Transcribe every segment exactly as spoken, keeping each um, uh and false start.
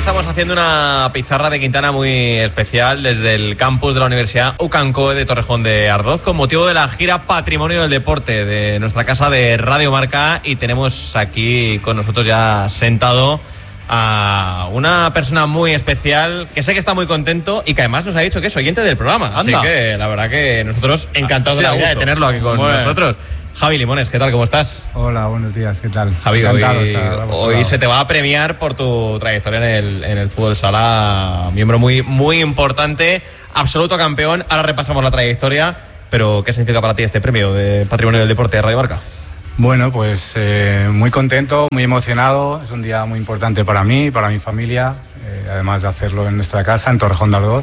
estamos haciendo una pizarra de Quintana muy especial desde el campus de la Universidad UCANCOE de Torrejón de Ardoz con motivo de la gira Patrimonio del Deporte de nuestra casa de Radio Marca, y tenemos aquí con nosotros ya sentado a una persona muy especial que sé que está muy contento y que además nos ha dicho que es oyente del programa. Anda. Así que la verdad que nosotros encantados Sí, de la a vida de gusto. tenerlo aquí con Bueno. nosotros. Javi Limones, ¿qué tal? ¿Cómo estás? Hola, buenos días, ¿qué tal? Javi, hoy, Encantado de estar a vuestro hoy lado. se te va a premiar por tu trayectoria en el, en el fútbol sala, miembro muy, muy importante, absoluto campeón. Ahora repasamos la trayectoria, pero ¿qué significa para ti este premio de Patrimonio del Deporte de Radio Marca? Bueno, pues eh, muy contento, muy emocionado. Es un día muy importante para mí, para mi familia, eh, además de hacerlo en nuestra casa, en Torrejón de Ardoz.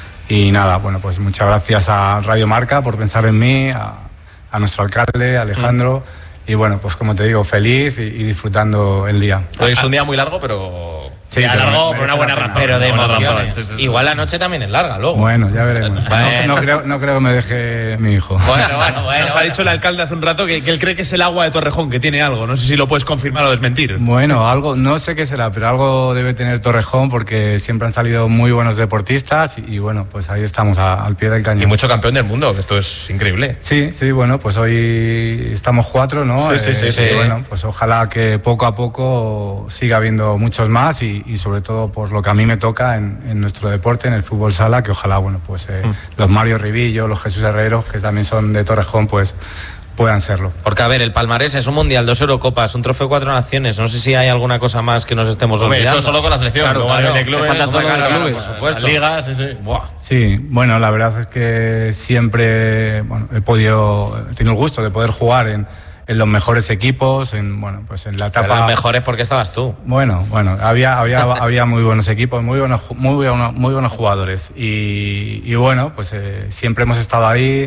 Y nada, bueno, pues muchas gracias a Radio Marca por pensar en mí, a, a nuestro alcalde, Alejandro. Mm. Y bueno, pues como te digo, feliz y, y disfrutando el día. Hoy es un día muy largo, pero... Sí, día pero largo me- por una buena razón. Pero de Una buena emociones. razón, sí, sí, sí. Igual la noche también es larga, luego. Bueno, ya veremos. Bueno. No, no creo, no creo que me deje mi hijo. Bueno, bueno, bueno. Nos ha dicho el alcalde hace un rato que, que él cree que es el agua de Torrejón, que tiene algo. No sé si lo puedes confirmar o desmentir. Bueno, algo, no sé qué será, pero algo debe tener Torrejón porque siempre han salido muy buenos deportistas y, y bueno, pues ahí estamos a- al pie del cañón. Y mucho campeón del mundo, que esto es increíble. Sí, sí, bueno, pues hoy estamos cuatro, ¿no? Sí, sí, sí, Eh, sí. y bueno, pues ojalá que poco a poco siga habiendo muchos más y, y sobre todo por lo que a mí me toca en, en nuestro deporte, en el fútbol sala, que ojalá, bueno, pues eh, Mm. los Mario Rivillo, los Jesús Herreros, que también son de Torrejón, pues puedan serlo. Porque, a ver, el palmarés es un mundial, dos Eurocopas, un trofeo cuatro naciones. No sé si hay alguna cosa más que nos estemos Hombre, olvidando. eso solo con la selección. Claro, Luego a claro, nivel de clubes, me falta hombre, todo lo de claro, clubes, claro, por supuesto. las ligas, sí, sí. Buah. Sí, bueno, la verdad es que siempre bueno, he podido, he tenido el gusto de poder jugar en, en los mejores equipos, en, bueno, pues en la Pero etapa... los mejores porque estabas tú. Bueno, bueno, había, había, había muy buenos equipos, muy buenos, ju- muy buenos, muy buenos jugadores. Y, y bueno, pues eh, siempre hemos estado ahí.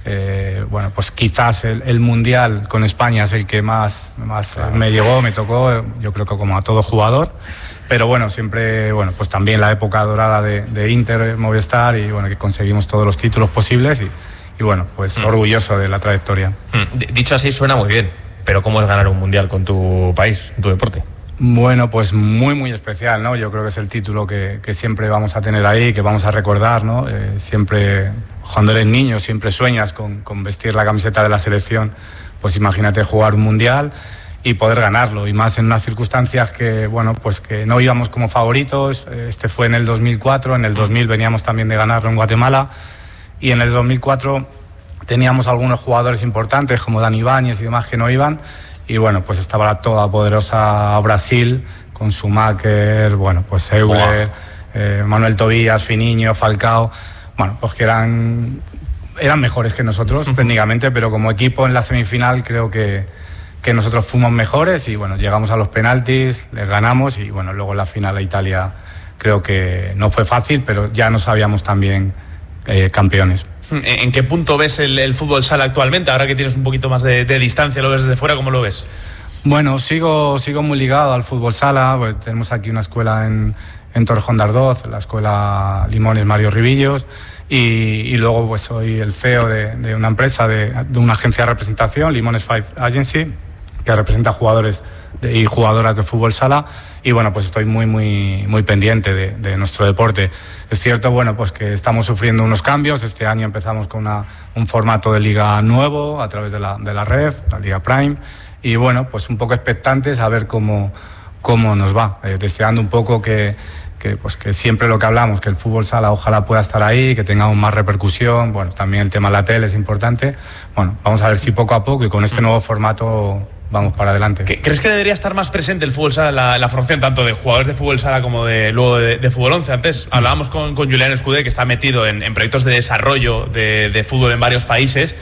Eh, bueno, pues quizás el, el Mundial con España es el que más, más eh, me llegó, me tocó, yo creo que como a todo jugador. Pero bueno, siempre, bueno, pues también la época dorada de, de Inter, Movistar, y bueno, que conseguimos todos los títulos posibles. Y, y bueno, pues Mm. orgulloso de la trayectoria. Mm, d- Dicho así suena muy bien, pero ¿cómo es ganar un mundial con tu país, en tu deporte? Bueno, pues muy, muy especial, ¿no? Yo creo que es el título que, que siempre vamos a tener ahí, que vamos a recordar, ¿no? Eh, siempre, cuando eres niño, siempre sueñas con, con vestir la camiseta de la selección. Pues imagínate jugar un mundial y poder ganarlo, y más en unas circunstancias que, bueno, pues que no íbamos como favoritos. Este fue en el dos mil cuatro, en el dos mil veníamos también de ganarlo en Guatemala, y en el dos mil cuatro teníamos algunos jugadores importantes como Dani Ibáñez y demás que no iban. Y bueno, pues estaba la toda poderosa Brasil con Schumacher, bueno, pues Euler, eh, Manuel Tobías, Finiño, Falcao, bueno, pues que eran, eran mejores que nosotros técnicamente, pero como equipo en la semifinal creo que, que nosotros fuimos mejores y bueno, llegamos a los penaltis, les ganamos y bueno, luego en la final a Italia creo que no fue fácil, pero ya nos sabíamos también eh, campeones. ¿En qué punto ves el, el fútbol sala actualmente? Ahora que tienes un poquito más de, de distancia, lo ves desde fuera, ¿cómo lo ves? Bueno, sigo, sigo muy ligado al fútbol sala. Pues tenemos aquí una escuela en, en Torrejón de Ardoz, la escuela Limones Mario Rivillos, y, y luego pues soy el C E O de, de una empresa, de, de una agencia de representación, Limones Five Agency, que representa jugadores de, y jugadoras de fútbol sala. Y bueno, pues estoy muy, muy, muy pendiente de, de nuestro deporte. Es cierto, bueno, pues que estamos sufriendo unos cambios. Este año empezamos con una, un formato de liga nuevo a través de la, de la Red, la Liga Prime. Y bueno, pues un poco expectantes a ver cómo, cómo nos va. Eh, deseando un poco que, que, pues que siempre lo que hablamos, que el fútbol sala ojalá pueda estar ahí, que tengamos más repercusión. Bueno, también el tema de la tele es importante. Bueno, vamos a ver si poco a poco y con este nuevo formato vamos para adelante. ¿Crees que debería estar más presente el fútbol sala en la, la formación, tanto de jugadores de fútbol sala como de luego de, de fútbol once? Antes hablábamos con, con Julián Escudé, que está metido en, en proyectos de desarrollo de, de fútbol en varios países,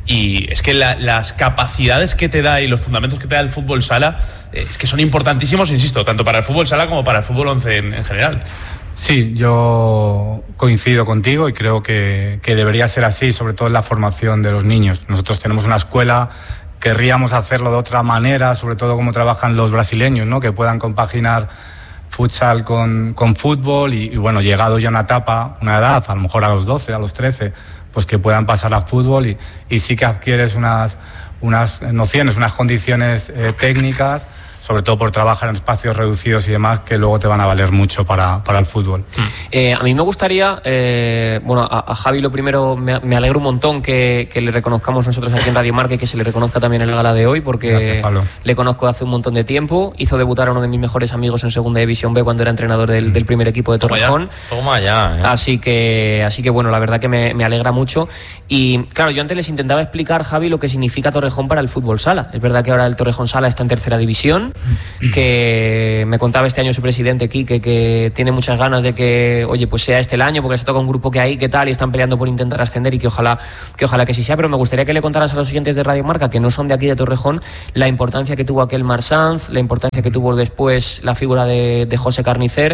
y es que la, las capacidades que te da y los fundamentos que te da el fútbol sala eh, es que son importantísimos, insisto, tanto para el fútbol sala como para el fútbol once en, en general. Sí, yo coincido contigo y creo que, que debería ser así, sobre todo en la formación de los niños. Nosotros tenemos una escuela, querríamos hacerlo de otra manera, sobre todo como trabajan los brasileños, ¿no? Que puedan compaginar futsal con, con fútbol y, y bueno, llegado ya una etapa, una edad, a lo mejor a los doce, a los trece, pues que puedan pasar a fútbol y, y sí que adquieres unas, unas nociones, unas condiciones eh, técnicas sobre todo por trabajar en espacios reducidos y demás, que luego te van a valer mucho para, para el fútbol. Eh, a mí me gustaría, eh, bueno, a, a Javi lo primero, me, me alegro un montón que, que le reconozcamos nosotros aquí en Radio Marca y que se le reconozca también en la gala de hoy, porque Gracias, Pablo. Le conozco hace un montón de tiempo, hizo debutar a uno de mis mejores amigos en Segunda División B cuando era entrenador del, del primer equipo de Torrejón. Toma ya, ¿eh? Así que, así que bueno, la verdad que me, me alegra mucho. Y claro, yo antes les intentaba explicar, Javi, lo que significa Torrejón para el fútbol sala. Es verdad que ahora el Torrejón Sala está en tercera división, que me contaba este año su presidente Quique que tiene muchas ganas de que, oye, pues sea este el año, porque se toca un grupo que hay, que tal, y están peleando por intentar ascender y que ojalá que ojalá que sí sea. Pero me gustaría que le contaras a los oyentes de Radio Marca, que no son de aquí de Torrejón, la importancia que tuvo aquel Marc Sanz, la importancia que tuvo después la figura de, de José Carnicer,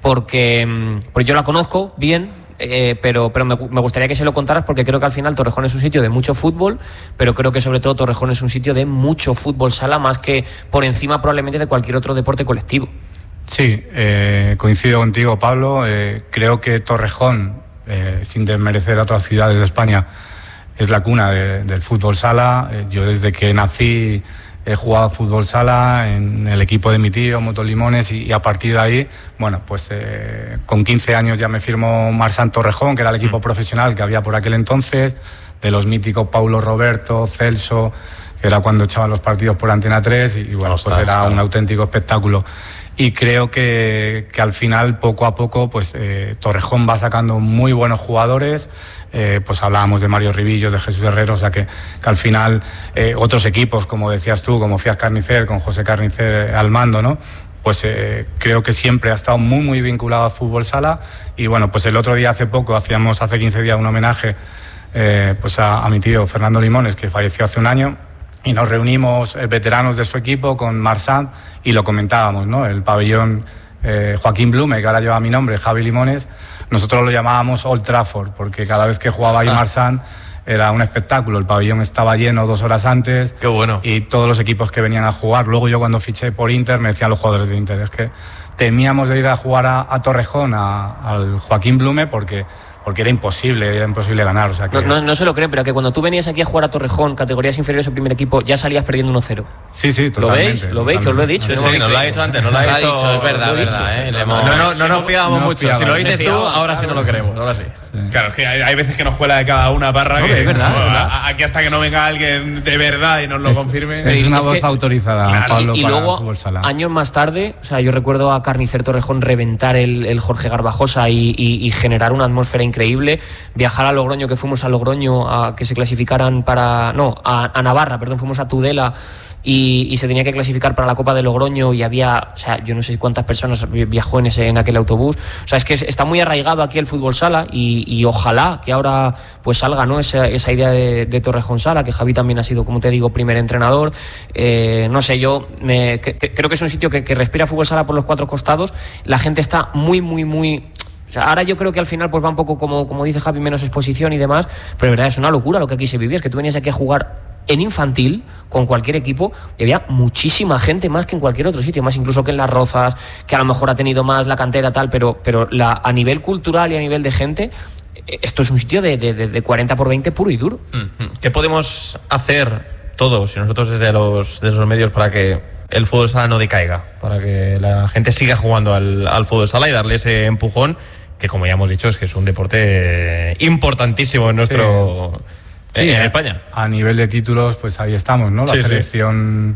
porque, porque yo la conozco bien. Eh, pero pero me, me gustaría que se lo contaras, porque creo que al final Torrejón es un sitio de mucho fútbol, pero creo que sobre todo Torrejón es un sitio de mucho fútbol sala, más que por encima probablemente de cualquier otro deporte colectivo. Sí, eh, coincido contigo, Pablo. Eh, creo que Torrejón, eh, sin desmerecer a otras ciudades de España, es la cuna de, del fútbol sala. Eh, yo desde que nací he jugado fútbol sala en el equipo de mi tío, Motolimones, y, y a partir de ahí, bueno, pues eh, con quince años ya me firmó Marc Sanz Torrejón, que era el equipo mm. profesional que había por aquel entonces, de los míticos Paulo Roberto, Celso, que era cuando echaban los partidos por Antena tres, y, y bueno, Ostras, pues era claro. un auténtico espectáculo. Y creo que, que al final, poco a poco, pues eh, Torrejón va sacando muy buenos jugadores. Eh, pues hablábamos de Mario Ribillos, de Jesús Herrero, o sea que, que al final eh, otros equipos, como decías tú, como Fiat Carnicer, con José Carnicer al mando, ¿no? Pues eh, creo que siempre ha estado muy, muy vinculado al fútbol sala. Y bueno, pues el otro día, hace poco, hacíamos hace quince días un homenaje eh, pues a, a mi tío Fernando Limones, que falleció hace un año. Y nos reunimos eh, veteranos de su equipo con Marc Sanz y lo comentábamos, ¿no? El pabellón eh, Joaquín Blume, que ahora lleva mi nombre, Javi Limones, nosotros lo llamábamos Old Trafford, porque cada vez que jugaba ahí Marc Sanz era un espectáculo. El pabellón estaba lleno dos horas antes. Qué bueno. Y todos los equipos que venían a jugar. Luego yo, cuando fiché por Inter, me decían los jugadores de Inter, es que temíamos de ir a jugar a, a Torrejón, a, al Joaquín Blume, porque... porque era imposible, era imposible ganar. O sea que... no, no, no se lo creen, pero que cuando tú venías aquí a jugar a Torrejón, categorías inferiores o primer equipo, ya salías perdiendo uno cero. Sí, sí, totalmente. ¿Lo veis? ¿Lo veis? Que os lo he dicho. Sí, sí, nos lo ha dicho antes, nos lo ha dicho. dicho, es verdad, verdad. ¿eh? No, no, no, no nos fiábamos no mucho. fiamos. Si lo dices tú, fiamos, ahora sí claro. no lo creemos. Ahora sí. Sí. Claro, es que hay, hay veces que nos cuela de cada una barra, No, que es verdad, bueno, es verdad. a- aquí hasta que no venga alguien de verdad y nos lo Es- confirme. Es una Es voz que- autorizada, Claro, Pablo, y para luego, el fútbol sala. años más tarde, o sea, yo recuerdo a Carnicer Torrejón reventar el, el Jorge Garbajosa y, y, y generar una atmósfera increíble. Viajar a Logroño, que fuimos a Logroño a que se clasificaran para... No, a, a Navarra, perdón, fuimos a Tudela y, y se tenía que clasificar para la Copa de Logroño y había, o sea, yo no sé cuántas personas viajó en, ese, en aquel autobús. O sea, es que está muy arraigado aquí el fútbol sala y, y ojalá que ahora pues salga, ¿no? esa, esa idea de, de Torrejón Sala, que Javi también ha sido, como te digo, primer entrenador. Eh, no sé, yo me, que, que, creo que es un sitio que, que respira fútbol sala por los cuatro costados. La gente está muy, muy, muy... O sea, ahora yo creo que al final pues va un poco como, como dice Javi, menos exposición y demás, pero de verdad es una locura lo que aquí se vivía. Es que tú venías aquí a jugar en infantil con cualquier equipo y había muchísima gente, más que en cualquier otro sitio, más incluso que en Las Rozas, que a lo mejor ha tenido más la cantera tal, pero, pero la, a nivel cultural y a nivel de gente, esto es un sitio de, de, de cuarenta por veinte puro y duro. ¿Qué podemos hacer todos y nosotros desde los, desde los medios para que el fútbol sala no decaiga, para que la gente siga jugando al, al fútbol sala y darle ese empujón que, como ya hemos dicho, es que es un deporte importantísimo en nuestro... Sí. Sí, en España. A nivel de títulos, pues ahí estamos, ¿no? La Sí, selección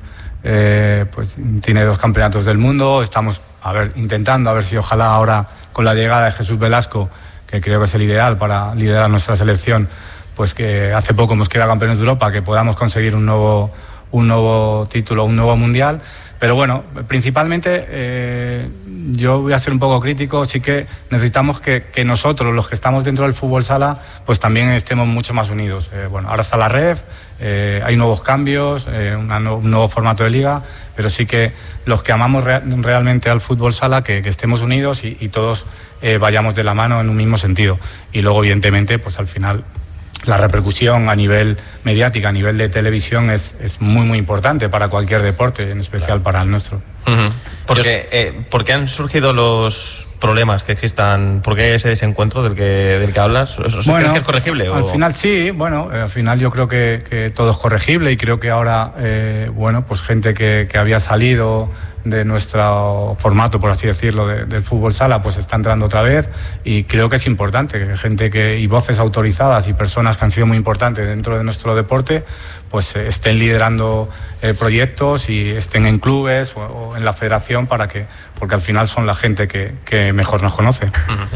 eh, pues tiene dos campeonatos del mundo. Estamos, a ver, intentando, a ver si ojalá ahora, con la llegada de Jesús Velasco, que creo que es el ideal para liderar nuestra selección, pues que hace poco hemos quedado campeones de Europa, que podamos conseguir un nuevo, un nuevo título, un nuevo mundial. Pero bueno, principalmente eh, yo voy a ser un poco crítico. Sí que necesitamos que, que nosotros, los que estamos dentro del fútbol sala, pues también estemos mucho más unidos. Eh, bueno, ahora está la Ref, eh, hay nuevos cambios, eh, una no, un nuevo formato de liga, pero sí que los que amamos re, realmente al fútbol sala, que, que estemos unidos y, y todos eh, vayamos de la mano en un mismo sentido. Y luego, evidentemente, pues al final... la repercusión a nivel mediática, a nivel de televisión, es, es muy, muy importante para cualquier deporte, en especial para el nuestro. Uh-huh. Porque, eh, ¿por qué han surgido los problemas que existan? ¿Por qué ese desencuentro del que, del que hablas? ¿Eso, bueno, ¿Crees que es corregible? Al o? final sí, bueno, al final yo creo que, que todo es corregible y creo que ahora, eh, bueno, pues gente que, que había salido de nuestro formato, por así decirlo, de, del fútbol sala, pues está entrando otra vez y creo que es importante que gente que y voces autorizadas y personas que han sido muy importantes dentro de nuestro deporte, pues eh, estén liderando eh, proyectos y estén en clubes o, o en la federación para que, porque al final son la gente que, que mejor nos conoce.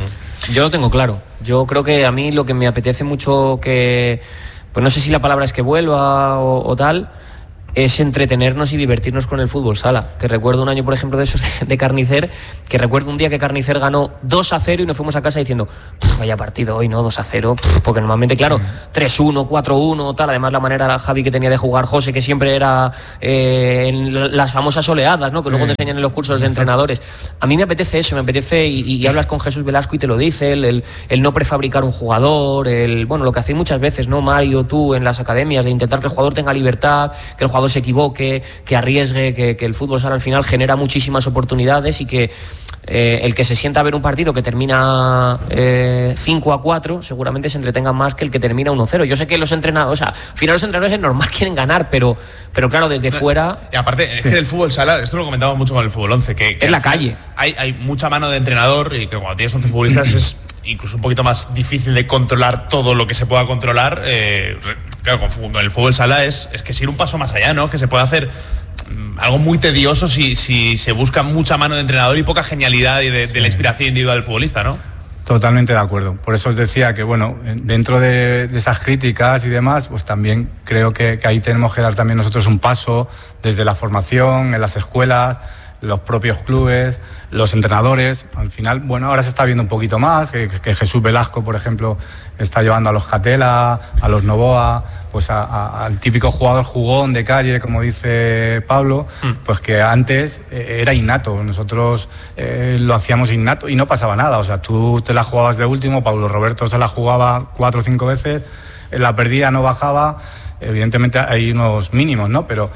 Yo lo tengo claro. Yo creo que a mí lo que me apetece mucho que, pues no sé si la palabra es que vuelva o, o tal, es entretenernos y divertirnos con el fútbol sala. Que recuerdo un año, por ejemplo, de esos de, de Carnicer, que recuerdo un día que Carnicer ganó dos a cero y nos fuimos a casa diciendo, vaya partido hoy, ¿no? dos a cero, porque normalmente, claro, tres uno, cuatro uno, tal. Además, la manera, Javi, que tenía de jugar José, que siempre era eh, en las famosas oleadas, ¿no? Que sí, luego te enseñan en los cursos de entrenadores. A mí me apetece eso, me apetece, y, y hablas con Jesús Velasco y te lo dice, el, el, el no prefabricar un jugador, el, bueno, lo que hacéis muchas veces, ¿no, Mario, tú, en las academias, de intentar que el jugador tenga libertad, que el jugador se equivoque, que arriesgue, que, que el fútbol sala al final genera muchísimas oportunidades y que eh, el que se sienta a ver un partido que termina eh, cinco a cuatro seguramente se entretenga más que el que termina uno cero. Yo sé que los entrenadores, o sea, al final los entrenadores es normal, quieren ganar, pero, pero claro, desde no, fuera... Y aparte, es que el fútbol sala, esto lo comentamos mucho con el fútbol once, que, que es la calle. Hay, hay mucha mano de entrenador y que cuando tienes once futbolistas es incluso un poquito más difícil de controlar todo lo que se pueda controlar. Eh, claro, con, con el fútbol sala es, es que es ir un paso más allá, ¿no? Que se puede hacer algo muy tedioso si, si se busca mucha mano de entrenador y poca genialidad de, de sí. la inspiración individual del futbolista, ¿no? Totalmente de acuerdo. Por eso os decía que, bueno, dentro de, de esas críticas y demás, pues también creo que, que ahí tenemos que dar también nosotros un paso desde la formación, en las escuelas, los propios clubes, los entrenadores. Al final, bueno, ahora se está viendo un poquito más, que, que Jesús Velasco, por ejemplo, está llevando a los Catela, a los Novoa, pues a, a, al típico jugador jugón de calle, como dice Pablo, mm. pues que antes eh, era innato. Nosotros eh, lo hacíamos innato y no pasaba nada. O sea, tú te la jugabas de último, Pablo Roberto se la jugaba cuatro o cinco veces, la perdía, no bajaba. Evidentemente hay unos mínimos, ¿no? Pero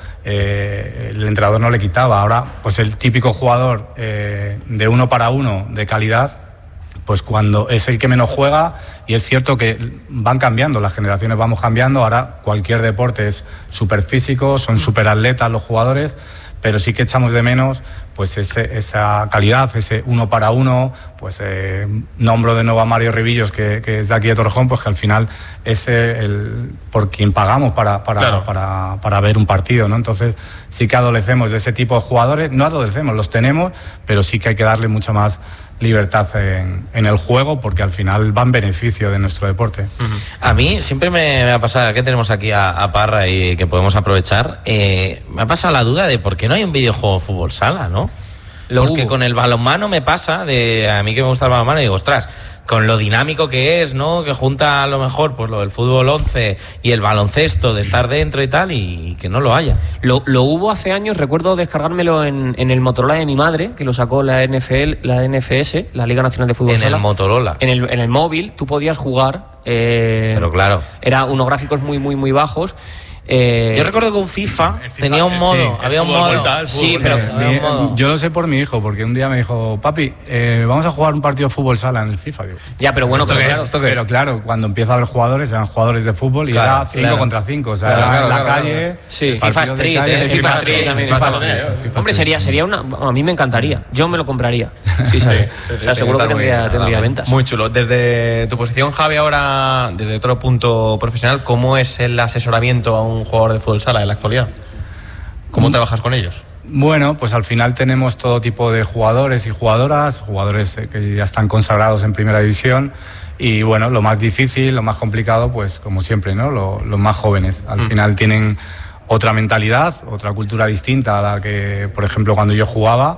eh, el entrenador no le quitaba. Ahora, pues el típico jugador eh, de uno para uno de calidad, pues cuando es el que menos juega, y es cierto que van cambiando, las generaciones vamos cambiando, ahora cualquier deporte es súper físico, son súper atletas los jugadores, pero sí que echamos de menos pues ese, esa calidad, ese uno para uno. Pues eh, nombro de nuevo a Mario Ribillos, que, que es de aquí de Torrejón, pues que al final es el por quien pagamos para, para, claro. para, para ver un partido, ¿no? Entonces sí que adolecemos de ese tipo de jugadores, no adolecemos, los tenemos, pero sí que hay que darle mucha más libertad en, en el juego, porque al final va en beneficio de nuestro deporte. Uh-huh. A mí siempre me, me ha pasado, que tenemos aquí a, a Parra y que podemos aprovechar, eh, me ha pasado la duda de por qué no hay un videojuego de fútbol sala, ¿no? Lo porque hubo. Con el balonmano me pasa, de a mí que me gusta el balonmano, y digo, ostras, con lo dinámico que es, ¿no? Que junta a lo mejor pues lo del fútbol once y el baloncesto, de estar dentro y tal, y que no lo haya. Lo, lo hubo hace años, recuerdo descargármelo en, en el Motorola de mi madre, que lo sacó la N F L, la N F S, la Liga Nacional de Fútbol En Sala. el Motorola. En el, en el móvil, tú podías jugar. Eh, Pero claro. Era unos gráficos muy, muy, muy bajos. Eh, yo recuerdo que un FIFA, FIFA tenía un modo, sí, había un modo. Vuelta, sí, pero eh, había mi, un modo. Yo lo sé por mi hijo, porque un día me dijo, papi, eh, vamos a jugar un partido de fútbol sala en el FIFA. Digo, ya, pero bueno, pero claro, claro, pero claro, cuando empieza a haber jugadores, eran jugadores de fútbol y claro, era cinco claro. contra cinco, o sea, claro, era claro, en la claro, calle. Claro. Sí, FIFA Street, calle, eh, FIFA Street también. FIFA FIFA Street, FIFA FIFA Hombre, Street. sería, sería una. A mí me encantaría. Yo me lo compraría. Sí, sí. O sea, seguro que tendría, tendría ventas. Muy chulo. Desde tu posición, Javi, ahora, desde otro punto profesional, ¿cómo es el asesoramiento a un jugador de fútbol sala en la actualidad? ¿Cómo mm. trabajas con ellos? Bueno, pues al final tenemos todo tipo de jugadores y jugadoras, jugadores que ya están consagrados en primera división, y bueno, lo más difícil, lo más complicado, pues como siempre, ¿no? Lo, los más jóvenes. Al mm. final tienen otra mentalidad, otra cultura distinta a la que, por ejemplo, cuando yo jugaba.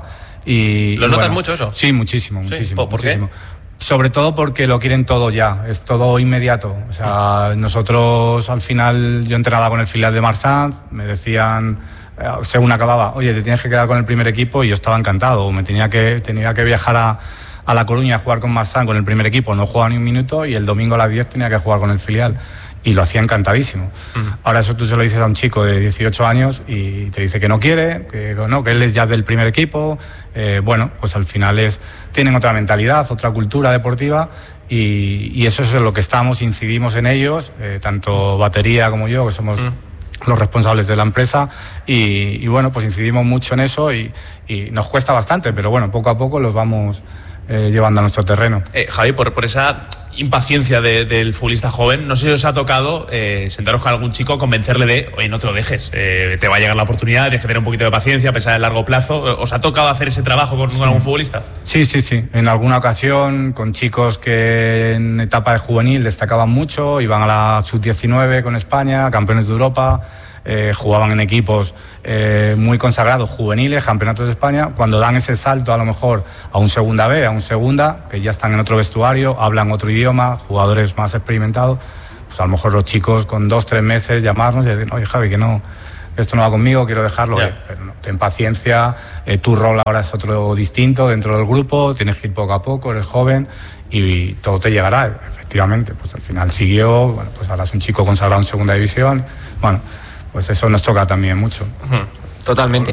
Y, ¿Lo y notas bueno, mucho eso? Sí, muchísimo, ¿Sí? muchísimo. ¿Por muchísimo. qué? Sobre todo porque lo quieren todo ya, es todo inmediato. O sea, nosotros al final, yo entrenaba con el filial de Marsanz, me decían, según acababa, oye, te tienes que quedar con el primer equipo, y yo estaba encantado. Me tenía que, tenía que viajar a, a La Coruña a jugar con Marsán, con el primer equipo, no jugaba ni un minuto, y el domingo a las diez tenía que jugar con el filial. Y lo hacía encantadísimo. Uh-huh. Ahora eso tú se lo dices a un chico de dieciocho años y te dice que no quiere, que no, que él es ya del primer equipo. Eh, bueno, pues al final es, tienen otra mentalidad, otra cultura deportiva, y, y eso es en lo que estamos, incidimos en ellos, eh, tanto Batería como yo, que somos uh-huh. los responsables de la empresa, y, y bueno, pues incidimos mucho en eso, y, y nos cuesta bastante, pero bueno, poco a poco los vamos eh, llevando a nuestro terreno. Eh, Javi, por, por esa impaciencia de, del futbolista joven, no sé si os ha tocado eh, sentaros con algún chico, convencerle de, oye, no te lo dejes, eh, te va a llegar la oportunidad, tienes que tener un poquito de paciencia, pensar en largo plazo. ¿Os ha tocado hacer ese trabajo con, sí. con algún futbolista? Sí, sí, sí, en alguna ocasión con chicos que en etapa de juvenil destacaban mucho, iban a la sub diecinueve con España, campeones de Europa. Eh, jugaban en equipos eh, muy consagrados, juveniles, campeonatos de España. Cuando dan ese salto a lo mejor a un segunda B, a un segunda, que ya están en otro vestuario, hablan otro idioma, jugadores más experimentados, pues a lo mejor los chicos con dos, tres meses llamarnos y decir, oye Javi, que no, esto no va conmigo, quiero dejarlo. Yeah. Pero no, ten paciencia, eh, tu rol ahora es otro distinto dentro del grupo, tienes que ir poco a poco, eres joven y todo te llegará. Efectivamente, pues al final siguió, bueno, pues ahora es un chico consagrado en segunda división, bueno, pues eso nos toca también mucho. Totalmente.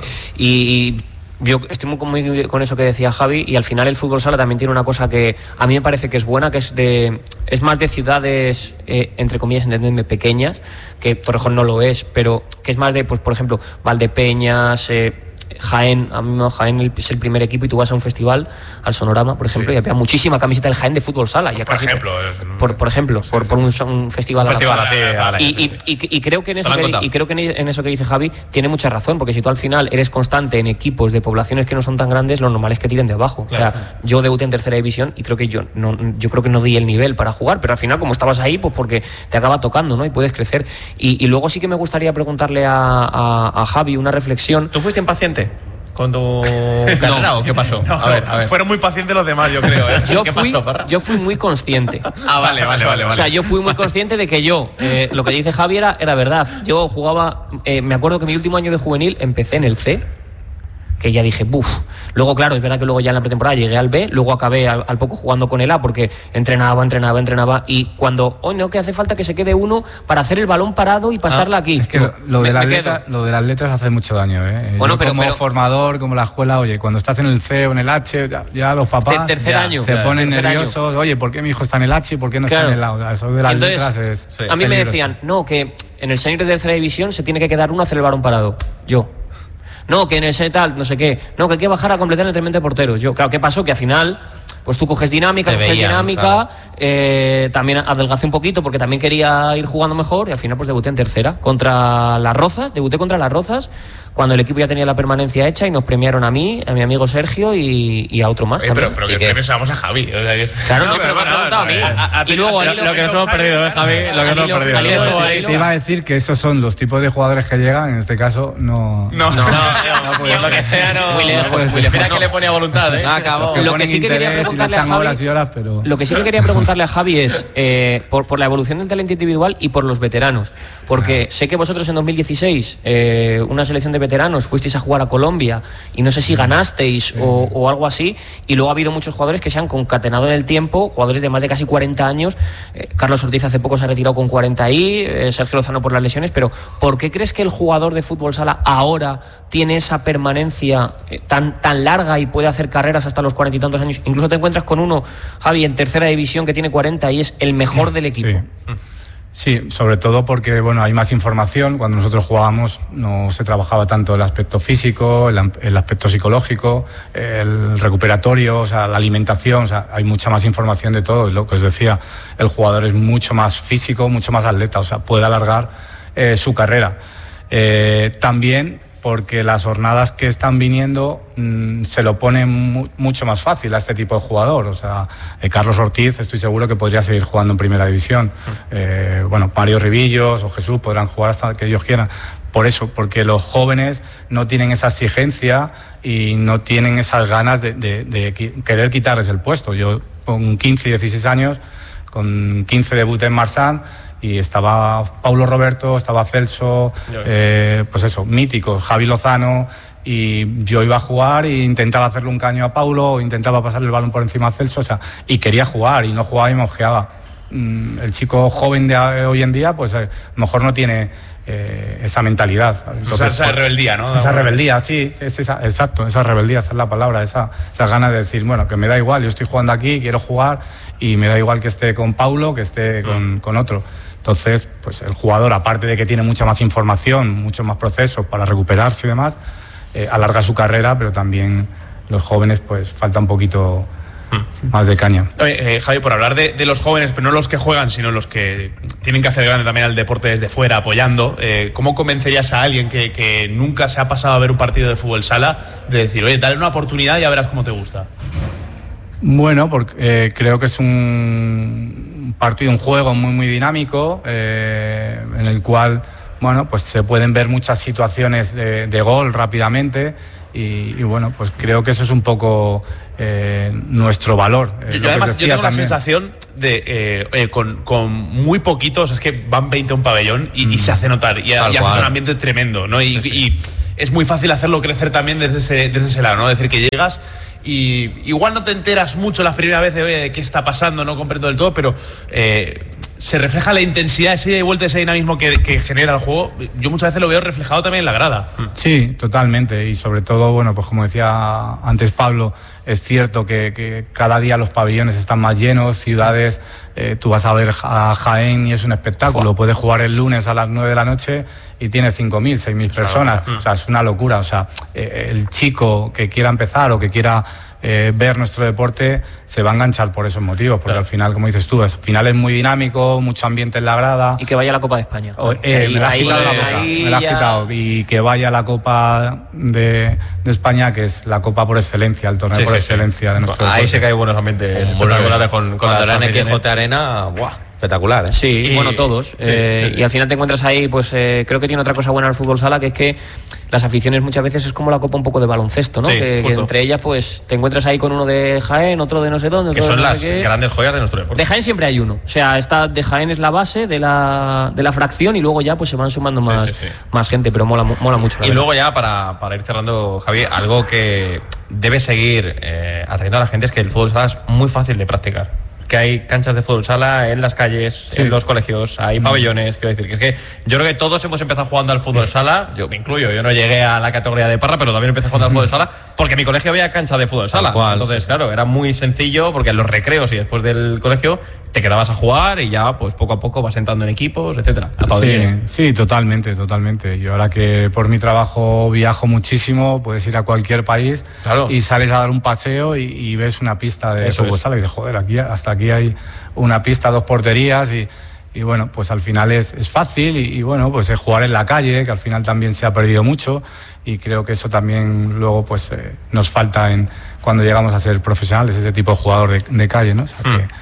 Y yo estoy muy, muy con eso que decía Javi, y al final el fútbol sala también tiene una cosa que a mí me parece que es buena, que es de es más de ciudades, eh, entre comillas, entendedme, pequeñas, que Torrejón no lo es, pero que es más de, pues por ejemplo, Valdepeñas, eh, Jaén. A mí Jaén es el primer equipo y tú vas a un festival, al Sonorama, por ejemplo, sí. y había muchísima camiseta del Jaén de fútbol sala. Ya por, casi, ejemplo, es... por, por ejemplo, sí, por, por un, un festival. Un festival así. Y, y, y, y creo que en eso que, y creo que en eso que dice Javi tiene mucha razón, porque si tú al final eres constante en equipos de poblaciones que no son tan grandes, lo normal es que tiren de abajo. Claro. O sea, yo debuté en tercera división y creo que yo no, yo creo que no di el nivel para jugar, pero al final como estabas ahí, pues porque te acaba tocando, ¿no? Y puedes crecer. Y, y luego sí que me gustaría preguntarle a, a, a Javi una reflexión. ¿Tú fuiste impaciente con tu carrera no, o qué pasó? No, a ver, a ver. Fueron muy pacientes los demás, yo creo. ¿eh? Yo, ¿Qué fui, pasó, Parra? yo fui muy consciente. Ah, vale, vale, vale, vale. O sea, yo fui muy consciente de que yo, eh, lo que dice Javi era, era verdad. Yo jugaba, eh, me acuerdo que mi último año de juvenil empecé en el C, que ya dije, buf. Luego, claro, es verdad que luego ya en la pretemporada llegué al B, luego acabé al, al poco jugando con el A, porque entrenaba, entrenaba, entrenaba, y cuando, hoy oh, no, que hace falta que se quede uno para hacer el balón parado y pasarla ah, aquí. Es que lo, lo, del atleta, lo del atleta hace mucho daño, ¿eh? Bueno, Yo pero, como pero, formador, como la escuela, oye, cuando estás en el C o en el H, ya, ya los papás tercer ya, año, se ya, ponen nerviosos, año. Oye, ¿por qué mi hijo está en el H y por qué no claro. está en el A? Eso de las Entonces, letras es sí. A mí peligroso. Me decían, no, que en el senior de tercera división se tiene que quedar uno a hacer el balón parado. Yo. No, que en ese tal, no sé qué. No, que hay que bajar a completar el entrenamiento de porteros. Yo, claro, ¿qué pasó? Que al final, pues tú coges dinámica, Te coges veían, dinámica, claro. eh, también adelgacé un poquito porque también quería ir jugando mejor y al final pues debuté en tercera contra las Rozas, debuté contra las Rozas cuando el equipo ya tenía la permanencia hecha y nos premiaron a mí, a mi amigo Sergio y, y a otro más. Oye, pero, pero que premios vamos a Javi. O sea, que es... Claro, no, no, pero me han preguntado a mí. A, a, y luego lo, lo que nos hemos perdido, ¿eh, Javi? Lo que nos hemos perdido. Te iba a decir que esos son los tipos de jugadores que llegan, en este caso no... No, no, no, no, no lo que sea, no. Muy lejos, muy lejos. Mira que le ponía voluntad, ¿eh? Acabó. Lo que sí que quería preguntarle a Javi, horas, pero... lo que sí que quería preguntarle a Javi es eh, por, por la evolución del talento individual y por los veteranos. Porque sé que vosotros en dos mil dieciséis, eh, una selección de veteranos, fuisteis a jugar a Colombia y no sé si ganasteis sí. o, o algo así, y luego ha habido muchos jugadores que se han concatenado en el tiempo, jugadores de más de casi cuarenta años. eh, Carlos Ortiz hace poco se ha retirado con cuarenta y eh, Sergio Lozano por las lesiones, pero ¿por qué crees que el jugador de fútbol sala ahora tiene esa permanencia eh, tan, tan larga y puede hacer carreras hasta los cuarenta y tantos años? Incluso te encuentras con uno, Javi, en tercera división que tiene cuarenta y es el mejor sí, del equipo. Sí. Sí, sobre todo porque bueno, hay más información. Cuando nosotros jugábamos no se trabajaba tanto el aspecto físico, el, el aspecto psicológico, el recuperatorio, o sea, la alimentación, o sea, hay mucha más información de todo. Lo que os decía, el jugador es mucho más físico, mucho más atleta, o sea, puede alargar eh, su carrera. Eh, también porque las jornadas que están viniendo mmm, se lo ponen mu- mucho más fácil a este tipo de jugador. O sea, eh, Carlos Ortiz estoy seguro que podría seguir jugando en primera división. Eh, bueno, Mario Ribillos o Jesús podrán jugar hasta que ellos quieran. Por eso, porque los jóvenes no tienen esa exigencia y no tienen esas ganas de, de, de querer quitarles el puesto. Yo con quince y dieciséis años, con quince debuté en Marsán, y estaba Paulo Roberto, estaba Celso, eh, pues eso, míticos, Javi Lozano, y yo iba a jugar e intentaba hacerle un caño a Paulo, o intentaba pasarle el balón por encima a Celso, o sea, y quería jugar y no jugaba y me ojeaba. El chico joven de hoy en día, pues a lo mejor no tiene eh, esa mentalidad. Entonces, o sea, esa rebeldía, ¿no? Esa rebeldía, sí, es esa, exacto, esa rebeldía, esa es la palabra, esa, esa gana de decir, bueno, que me da igual, yo estoy jugando aquí, quiero jugar y me da igual que esté con Paulo, que esté con, con otro. Entonces, pues el jugador, aparte de que tiene mucha más información, muchos más procesos para recuperarse y demás, eh, alarga su carrera, pero también los jóvenes, pues falta un poquito más de caña. Oye, eh, Javi, por hablar de, de los jóvenes, pero no los que juegan, sino los que tienen que hacer grande también al deporte desde fuera, apoyando, eh, ¿cómo convencerías a alguien que, que nunca se ha pasado a ver un partido de fútbol sala de decir, oye, dale una oportunidad y ya verás cómo te gusta? Bueno, porque eh, creo que es un partido, un juego muy, muy dinámico, eh, en el cual, bueno, pues se pueden ver muchas situaciones de, de gol rápidamente y, y, bueno, pues creo que eso es un poco eh, nuestro valor. Eh, yo, además, yo tengo también la sensación de, eh, eh, con, con muy poquitos, es que van veinte a un pabellón y, mm. y se hace notar, y, y hace un ambiente tremendo, ¿no? Y, sí, sí. y es muy fácil hacerlo crecer también desde ese, desde ese lado, ¿no? Es decir, que llegas y igual no te enteras mucho las primeras veces de, oye, de qué está pasando, no comprendo del todo, pero eh, se refleja la intensidad, ese ida y vuelta, ese dinamismo que, que genera el juego. Yo muchas veces lo veo reflejado también en la grada. Sí, totalmente, y sobre todo, bueno, pues como decía antes Pablo, es cierto que, que cada día los pabellones están más llenos, ciudades, eh, tú vas a ver a Jaén y es un espectáculo, Juan. Puedes jugar el lunes a las nueve de la noche y tiene cinco mil, seis mil personas, o sea, es una locura, o sea, eh, el chico que quiera empezar o que quiera eh, ver nuestro deporte se va a enganchar por esos motivos, porque claro. al final, como dices tú, al final es muy dinámico, mucho ambiente en la grada. Y que vaya a la Copa de España. O, eh, ahí, me la has quitado la boca, me la has quitado. Y que vaya a la Copa de, de España, que es la Copa por excelencia, el torneo sí, por sí, excelencia sí. de nuestro Ahí deporte. se cae buenos ambientes espectaculares con, con la N Q J Arena, ¡buah! Espectacular, ¿eh? Sí, y, bueno, todos. Sí, eh, sí. Y al final te encuentras ahí, pues eh, creo que tiene otra cosa buena el fútbol sala, que es que las aficiones muchas veces es como la copa un poco de baloncesto, ¿no? Sí, que, que entre ellas, pues te encuentras ahí con uno de Jaén, otro de no sé dónde. Que son no las sé qué. grandes joyas de nuestro deporte. De Jaén siempre hay uno. O sea, está de Jaén es la base de la, de la fracción y luego ya pues se van sumando más, sí, sí, sí. más gente, pero mola, mola mucho. Y verdad. Luego ya, para, para ir cerrando, Javi, algo que debe seguir eh, atrayendo a la gente es que el fútbol sala es muy fácil de practicar. Que hay canchas de fútbol sala en las calles, sí. en los colegios, hay pabellones, quiero decir, que es que yo creo que todos hemos empezado jugando al fútbol sala, yo me incluyo, yo no llegué a la categoría de Parra, pero también empecé jugando al fútbol sala, porque en mi colegio había cancha de fútbol sala, cual, entonces sí. claro, era muy sencillo, porque en los recreos y después del colegio te quedabas a jugar y ya pues poco a poco vas entrando en equipos, etcétera. Sí, sí, totalmente, totalmente. Yo ahora que por mi trabajo viajo muchísimo, puedes ir a cualquier país claro. y sales a dar un paseo y, y ves una pista de Eso fútbol es. sala y dices, joder, aquí, hasta aquí hay una pista, dos porterías y, y bueno, pues al final es, es fácil y, y bueno, pues es jugar en la calle, que al final también se ha perdido mucho y creo que eso también luego pues eh, nos falta en cuando llegamos a ser profesionales, ese tipo de jugador de, de calle, ¿no? O sea, hmm. que,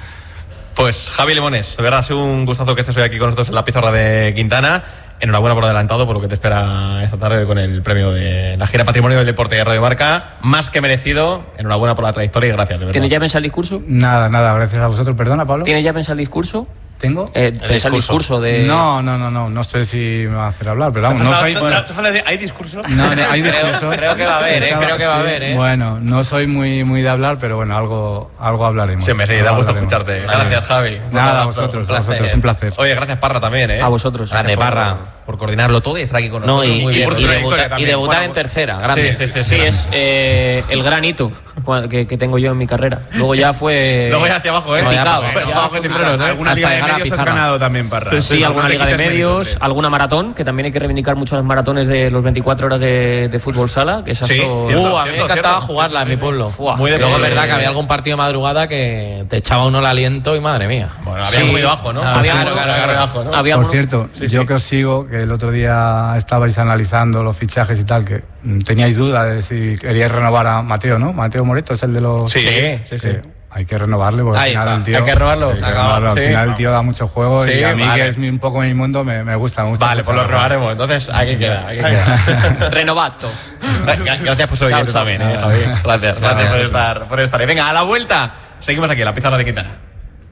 Pues Javi Limones, de verdad ha sido un gustazo que estés hoy aquí con nosotros en la pizarra de Quintana. Enhorabuena por adelantado por lo que te espera esta tarde con el premio de la gira Patrimonio del Deporte de Radio Marca. Más que merecido. Enhorabuena por la trayectoria y gracias, de verdad. ¿Tienes ya pensado el discurso? Nada, nada, gracias a vosotros. Perdona, Pablo. ¿Tienes ya pensado el discurso? ¿Tengo? Eh, el discurso. discurso de... No, no, no, no, no sé si me va a hacer hablar, pero vamos, no soy... Bueno, ¿hay discurso? No, hay discurso. Creo, creo que va a haber, eh, creo que va a haber, eh. Bueno, no soy muy, muy de hablar, pero bueno, algo, algo hablaremos. Sí, me sí, da gusto escucharte. Gracias, Javi. Nada, a vosotros, a vosotros, un placer. Oye, gracias Parra también, eh. A vosotros. Grande Parra. Por coordinarlo todo y estar aquí con nosotros. No, y, muy y, bien. y, debuta, y debutar bueno, en tercera, grande. Sí, sí, sí, sí, es eh, el gran hito que, que tengo yo en mi carrera. Luego ya fue... Luego ya hacia abajo, ¿eh? No, ya, picado, ya, ya fue temprano, ¿eh? Alguna liga de medios has ganado también, Parra. Sí, sí, alguna liga de medios, alguna maratón, que también hay que reivindicar mucho las maratones de los veinticuatro horas de, de fútbol sala, que esas sí, son... Cierto, uh, a mí me encantaba cierto. jugarla en mi pueblo. Fua, muy de Luego es verdad que había algún partido de madrugada que te echaba uno el aliento y madre mía. Bueno, había sí. muy bajo, ¿no? Había claro, claro, claro, bajo, ¿no? Había Por cierto, sí, yo sí. que os sigo, que el otro día estabais analizando los fichajes y tal, que teníais duda de si queríais renovar a Mateo, ¿no? Mateo Moreto es el de los... Sí, sí, sí. Hay que renovarle porque Ahí al final está. el tío... Hay que renovarlo. Hay que renovarlo. Al sí. final el tío da mucho juego sí, y a mí vale. que es un poco mi mundo me, me gusta, me gusta. Vale, pues lo renovaremos. Entonces, aquí queda. Aquí queda. Renovato. Gracias por ser oyente también, eh, Javi. Gracias, gracias por estar, por estar. Y venga, a la vuelta, seguimos aquí en la pizarra de Quintana.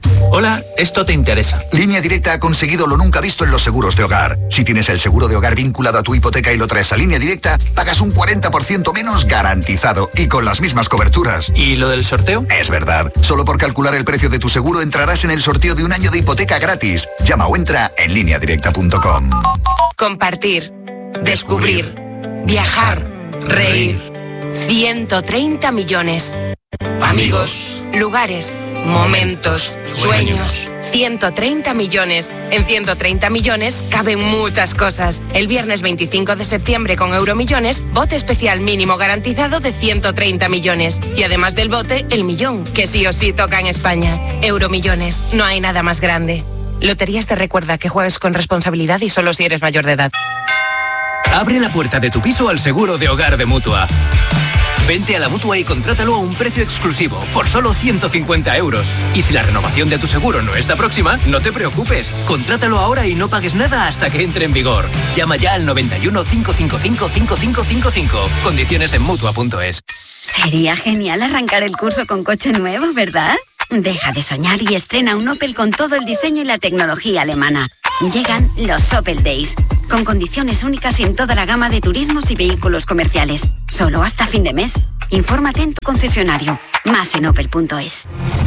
Hola, esto te interesa. Línea Directa ha conseguido lo nunca visto en los seguros de hogar. Si tienes el seguro de hogar vinculado a tu hipoteca y lo traes a Línea Directa, pagas un cuarenta por ciento menos garantizado y con las mismas coberturas. ¿Y lo del sorteo? Es verdad. Solo por calcular el precio de tu seguro entrarás en el sorteo de un año de hipoteca gratis. Llama o entra en línea directa punto com. Compartir, descubrir, viajar, reír. ciento treinta millones. Amigos, lugares, momentos, sueños. ciento treinta millones. En ciento treinta millones caben muchas cosas. El viernes veinticinco de septiembre con Euromillones, bote especial mínimo garantizado de ciento treinta millones. Y además del bote, el millón, que sí o sí toca en España. Euromillones, no hay nada más grande. Loterías te recuerda que juegues con responsabilidad y solo si eres mayor de edad. Abre la puerta de tu piso al seguro de hogar de Mutua. Vente a la Mutua y contrátalo a un precio exclusivo, por solo ciento cincuenta euros. Y si la renovación de tu seguro no está próxima, no te preocupes. Contrátalo ahora y no pagues nada hasta que entre en vigor. Llama ya al noventa y uno, cinco cinco cinco, cinco cinco cinco cinco. Condiciones en Mutua punto es. Sería genial arrancar el curso con coche nuevo, ¿verdad? Deja de soñar y estrena un Opel con todo el diseño y la tecnología alemana. Llegan los Opel Days, con condiciones únicas en toda la gama de turismos y vehículos comerciales. Solo hasta fin de mes. Infórmate en tu concesionario. Más en opel punto es.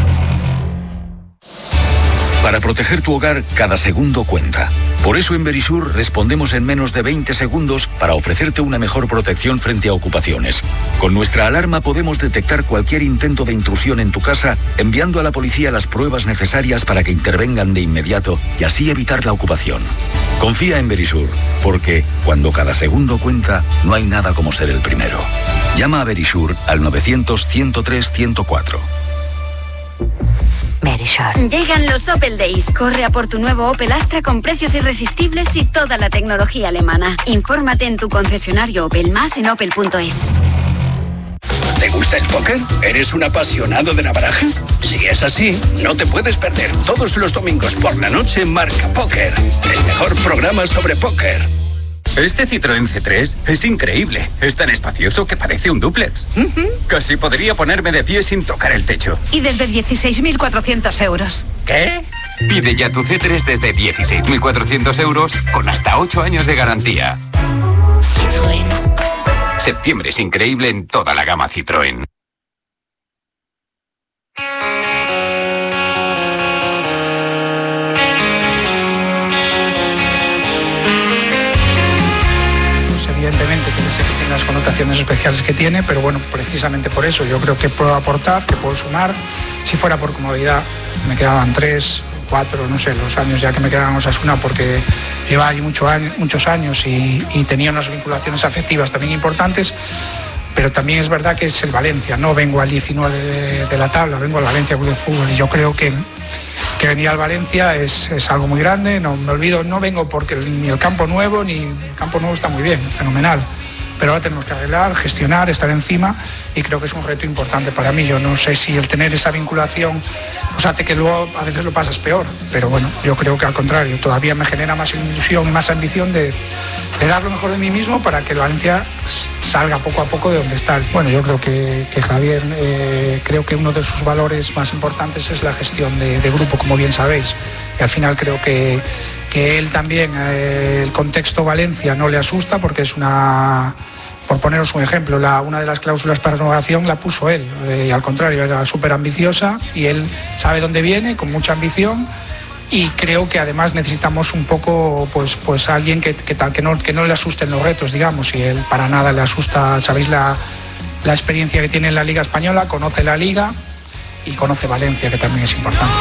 Para proteger tu hogar, cada segundo cuenta. Por eso en Verisur respondemos en menos de veinte segundos para ofrecerte una mejor protección frente a ocupaciones. Con nuestra alarma podemos detectar cualquier intento de intrusión en tu casa, enviando a la policía las pruebas necesarias para que intervengan de inmediato y así evitar la ocupación. Confía en Verisur, porque cuando cada segundo cuenta, no hay nada como ser el primero. Llama a Verisur al novecientos, ciento tres, ciento cuatro. Verisur. Llegan los Opel Days. Corre a por tu nuevo Opel Astra con precios irresistibles y toda la tecnología alemana. Infórmate en tu concesionario Opel, más en opel punto es. ¿Te gusta el póker? ¿Eres un apasionado de la baraja? Si es así, no te puedes perder todos los domingos por la noche Marca Póker, el mejor programa sobre póker. Este Citroën C tres es increíble. Es tan espacioso que parece un dúplex. Uh-huh. Casi podría ponerme de pie sin tocar el techo. Y desde dieciséis mil cuatrocientos euros. ¿Qué? Pide ya tu C tres desde dieciséis mil cuatrocientos euros con hasta ocho años de garantía. Citroën. Septiembre es increíble en toda la gama Citroën. Evidentemente que sé que tiene las connotaciones especiales que tiene, pero bueno, precisamente por eso yo creo que puedo aportar, que puedo sumar. Si fuera por comodidad, me quedaban tres, cuatro, no sé, los años ya que me quedaban en Osasuna, porque lleva allí mucho año, muchos años y, y tenía unas vinculaciones afectivas también importantes, pero también es verdad que es el Valencia, no vengo al diecinueve de, de la tabla, vengo al Valencia Club de Fútbol y yo creo que que venir al Valencia es, es algo muy grande. No me olvido, no vengo porque ni el campo nuevo ni el campo nuevo está muy bien, fenomenal, pero ahora tenemos que arreglar, gestionar, estar encima y creo que es un reto importante para mí. Yo no sé si el tener esa vinculación pues hace que luego a veces lo pasas peor, pero bueno, yo creo que al contrario, todavía me genera más ilusión y más ambición de, de dar lo mejor de mí mismo para que el Valencia salga poco a poco de donde está. Bueno, yo creo que, que Javier, eh, creo que uno de sus valores más importantes es la gestión de, de grupo, como bien sabéis, y al final creo que, que él también, eh, el contexto Valencia no le asusta porque es una... Por poneros un ejemplo, la, una de las cláusulas para renovación la puso él, eh, y al contrario, era súper ambiciosa y él sabe dónde viene, con mucha ambición, y creo que además necesitamos un poco, pues, pues alguien que, que, que, no, que no le asusten los retos, digamos, y él para nada le asusta. Sabéis la, la experiencia que tiene en la Liga Española, conoce la Liga y conoce Valencia, que también es importante.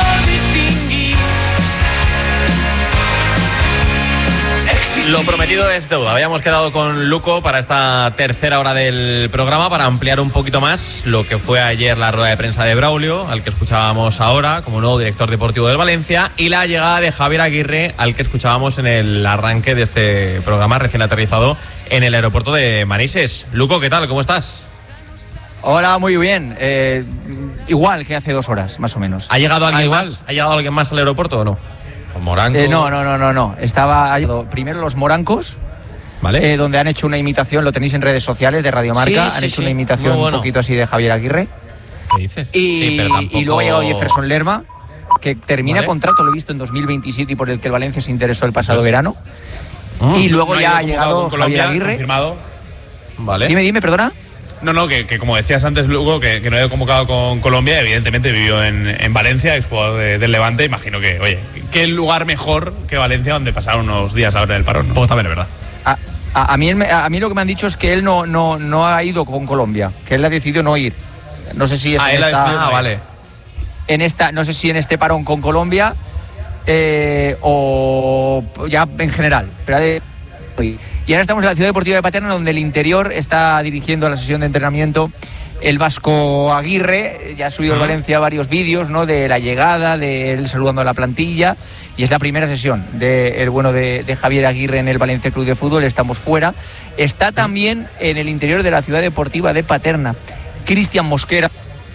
Lo prometido es deuda. Habíamos quedado con Luco para esta tercera hora del programa para ampliar un poquito más lo que fue ayer la rueda de prensa de Braulio, al que escuchábamos ahora como nuevo director deportivo del Valencia, y la llegada de Javier Aguirre, al que escuchábamos en el arranque de este programa recién aterrizado en el aeropuerto de Manises. Luco, ¿qué tal? ¿Cómo estás? Hola, muy bien. Eh, igual que hace dos horas, más o menos. ¿Ha llegado alguien ah, más? ¿Ha llegado alguien más al aeropuerto o no? Morancos. Eh, no, no, no, no, no. Estaba primero los Morancos, ¿vale? Eh, donde han hecho una imitación, lo tenéis en redes sociales de Radio Marca, sí, sí, han hecho sí. una imitación bueno. un poquito así de Javier Aguirre. ¿Qué dices? Y, sí, pero tampoco... y luego ha llegado Jefferson Lerma, que termina Vale. contrato, lo he visto en dos mil veintisiete y por el que el Valencia se interesó el pasado Pues- verano. Mm. Y luego No ya ido ha llegado con Colombia, Javier Aguirre. confirmado. Vale. Dime, dime, perdona. No, no, que, que como decías antes, Lugo, que, que no ha ido convocado con Colombia, evidentemente vivió en, en Valencia, exjugador de, del Levante. Imagino que, oye, qué lugar mejor que Valencia, donde pasaron unos días ahora en el parón, ¿no? Pues también es verdad. A, a, a mí, él me- a mí lo que me han dicho es que él no, no, no ha ido con Colombia, que él ha decidido no ir. No sé si es Ah, en él ha esta, decidido no ir. Ah, vale. en esta, no sé si en este parón con Colombia eh, o ya en general. Pero ha de- y ahora estamos en la ciudad deportiva de Paterna, donde el interior está dirigiendo la sesión de entrenamiento el vasco Aguirre. Ya ha subido el Valencia varios vídeos, ¿no?, de la llegada, de él saludando a la plantilla, y es la primera sesión del bueno de, de Javier Aguirre en el Valencia Club de Fútbol. Estamos fuera. Está también en el interior de la ciudad deportiva de Paterna Cristian Mosquera.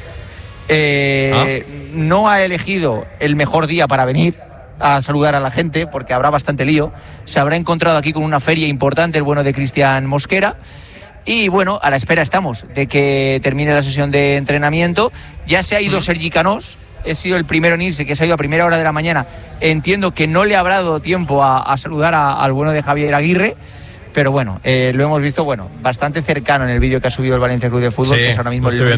Eh, No ha elegido el mejor día para venir a saludar a la gente, porque habrá bastante lío. Se habrá encontrado aquí con una feria importante el bueno de Cristian Mosquera. Y bueno, a la espera estamos de que termine la sesión de entrenamiento. Ya se ha ido Sergi Canós, he sido el primero en irse, que se ha ido a primera hora de la mañana. Entiendo que no le habrá dado tiempo a, a saludar a- al bueno de Javier Aguirre, pero bueno, eh, lo hemos visto bueno bastante cercano en el vídeo que ha subido el Valencia Club de Fútbol, Sí, que es ahora mismo lo el estoy